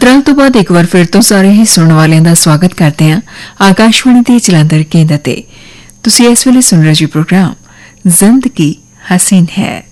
ਅੰਤਰਾਲ ਤੋਂ ਬਾਅਦ ਇੱਕ ਵਾਰ ਫਿਰ ਤੋਂ ਸਾਰੇ ਹੀ ਸੁਣਨ ਵਾਲਿਆਂ ਦਾ ਸਵਾਗਤ ਕਰਦੇ ਹਾਂ ਆਕਾਸ਼ਵਾਣੀ ਦੇ ਜਲੰਧਰ ਕੇਂਦਰ ਤੇ। ਤੁਸੀਂ ਇਸ ਵੇਲੇ ਸੁਣ ਰਹੇ ਜੀ ਪ੍ਰੋਗਰਾਮ ਜ਼ਿੰਦਗੀ ਹਸੀਨ ਹੈ।